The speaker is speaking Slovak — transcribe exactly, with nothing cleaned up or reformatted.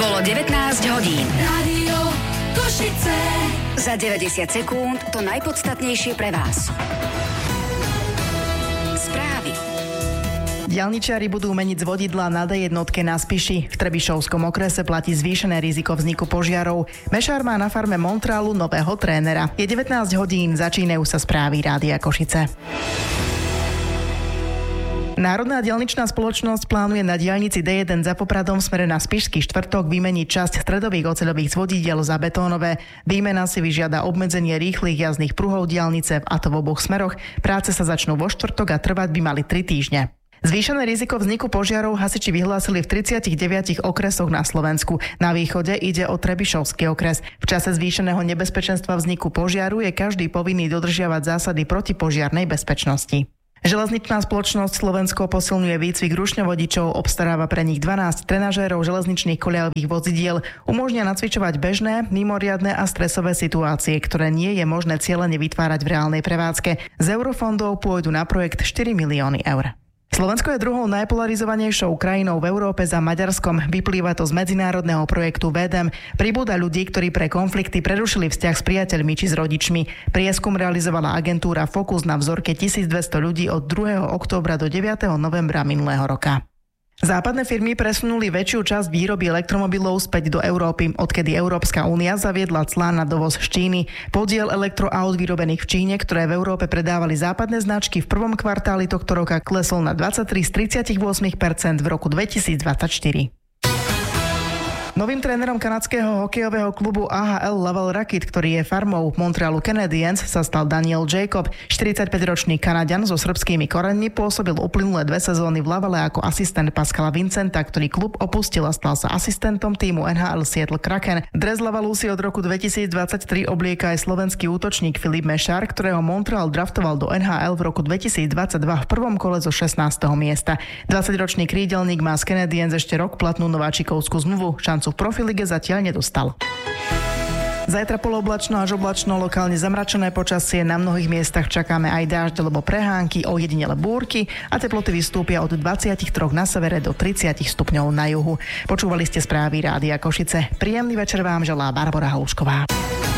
Bolo devätnásť hodín. Rádio Košice. Za deväťdesiat sekúnd to najpodstatnejšie pre vás. Správy. Diaľničiari budú meniť z vodidla na dé jednotke na Spiši. V Trebišovskom okrese platí zvýšené riziko vzniku požiarov. Mešár má na farme Montrealu nového trénera. Je devätnásť hodín, začínajú sa správy Rádia Košice. Národná diaľničná spoločnosť plánuje na diaľnici dé jeden za Popradom v smere na Spišský štvrtok vymeniť časť stredových oceľových zvodidiel za betónové. Výmena si vyžiada obmedzenie rýchlych jazdných pruhov diaľnice, a to v oboch smeroch. Práce sa začnú vo štvrtok a trvať by mali tri týždne. Zvýšené riziko vzniku požiarov hasiči vyhlásili v tridsiatich deviatich okresoch na Slovensku. Na východe ide o Trebišovský okres. V čase zvýšeného nebezpečenstva vzniku požiaru je každý povinný dodržiavať zásady protipožiarnej bezpečnosti. Železničná spoločnosť Slovensko posilňuje výcvik rušňovodičov, obstaráva pre nich dvanásť trenažérov železničných koľajových vozidiel, umožnia nacvičovať bežné, mimoriadne a stresové situácie, ktoré nie je možné cieľene vytvárať v reálnej prevádzke. Z eurofondov pôjdu na projekt štyri milióny eur. Slovensko je druhou najpolarizovanejšou krajinou v Európe za Maďarskom. Vyplýva to z medzinárodného projektu vé dé é em. Pribúda ľudí, ktorí pre konflikty prerušili vzťah s priateľmi či s rodičmi. Prieskum realizovala agentúra Focus na vzorke tisícdvesto ľudí od druhého októbra do deviateho novembra minulého roka. Západné firmy presunuli väčšiu časť výroby elektromobilov späť do Európy, odkedy Európska únia zaviedla clá na dovoz z Číny. Podiel elektroaut vyrobených v Číne, ktoré v Európe predávali západné značky, v prvom kvartáli tohto roka klesol na dvadsaťtri z tridsaťosem percent v roku dvetisícdvadsaťštyri. Novým trénerom kanadského hokejového klubu á há el Laval Raquet, ktorý je farmou Montrealu Canadiens, sa stal Daniel Jacob. štyridsaťpäťročný Kanaďan so srbskými koreňmi pôsobil uplynulé dve sezóny v Lavale ako asistent Pascala Vincenta, ktorý klub opustil a stal sa asistentom tímu en há el Seattle Kraken. Dres Lavalu si od roku dvetisícdvadsaťtri oblieka aj slovenský útočník Filip Mešár, ktorého Montreal draftoval do en há el v roku dvetisícdvadsaťdva v prvom kole zo šestnásteho miesta. dvadsaťročný krídelník má z Canadiens ešte rok platnú nováčikovskú zmluvu. Šancu v profilige zatiaľ nedostal. Zajtra polooblačno až oblačno, lokálne zamračené počasie, na mnohých miestach čakáme aj dážď alebo prehánky, ojedinele búrky a teploty vystúpia od dvadsaťtri na severe do tridsať stupňov na juhu. Počúvali ste správy Rádia Košice. Príjemný večer vám želá Barbora Holušková.